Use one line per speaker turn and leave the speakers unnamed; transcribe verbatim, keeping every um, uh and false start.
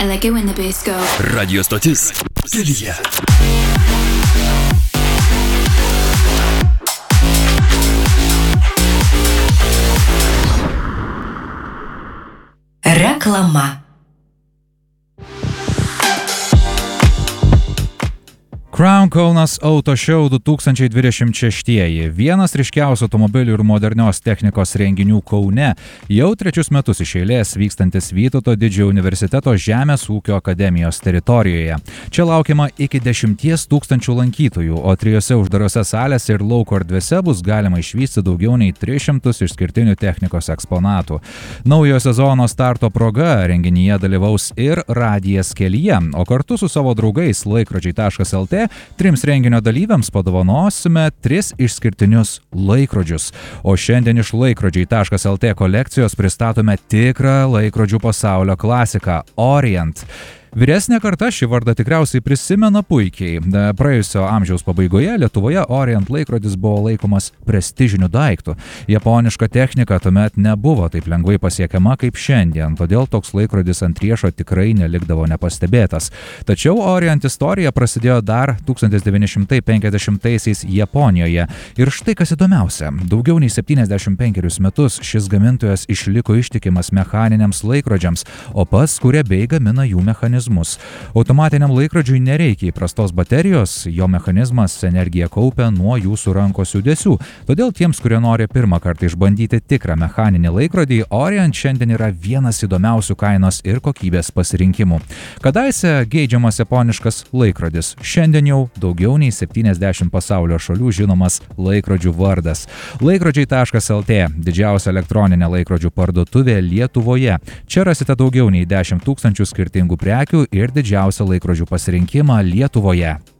I like it when the bass go.
Radio stotis kelyje.
Reklama.
Crown Kaunas Auto Show du tūkstančiai dvidešimt šeštieji. Vienas ryškiausių automobilių ir modernios technikos renginių Kaune. Jau trečius metus iš eilės vykstantis Vytauto Didžiojo universiteto Žemės ūkio akademijos teritorijoje. Čia laukiama iki dešimties tūkstančių lankytojų, o trijose uždarose salėse ir lauko erdvėse bus galima išvysti daugiau nei tris šimtus išskirtinių technikos eksponatų. Naujo sezono starto proga renginyje dalyvaus ir Radijas kelyje, o kartu su savo draugais laikrodžiai taškas el tė trims renginio dalyviams padovanosime tris išskirtinius laikrodžius. O šiandien iš laikrodžiai taškas el tė kolekcijos pristatome tikrą laikrodžių pasaulio klasiką Orient. Vyresnė karta šį vardą tikriausiai prisimena puikiai. Praėjusio amžiaus pabaigoje Lietuvoje Orient laikrodis buvo laikomas prestižiniu daiktu. Japoniška technika tuomet nebuvo taip lengvai pasiekiama kaip šiandien, todėl toks laikrodis ant riešo tikrai nelikdavo nepastebėtas. Tačiau Orient istorija prasidėjo dar tūkstantis devyni šimtai penkiasdešimtaisiais Japonijoje. Ir štai kas įdomiausia, daugiau nei septyniasdešimt penkerius metus šis gamintojas išliko ištikimas mechaniniams laikrodžiams, o pats kuria bei gamina jų mechanizmus. Automatiniam laikrodžiui nereikia įprastos baterijos, jo mechanizmas energiją kaupia nuo jūsų rankos judesių. Todėl tiems, kurie nori pirmą kartą išbandyti tikrą mechaninį laikrodį, Orient šiandien yra vienas įdomiausių kainos ir kokybės pasirinkimų. Kadaise geidžiamas japoniškas laikrodis, šiandien jau daugiau nei septyniasdešimt pasaulio šalių žinomas laikrodžių vardas. Laikrodžiai taškas el tė – didžiausia elektroninė laikrodžių parduotuvė Lietuvoje. Čia rasite daugiau nei dešimt tūkstančių skirtingų prekių ir didžiausią laikrodžių pasirinkimą Lietuvoje.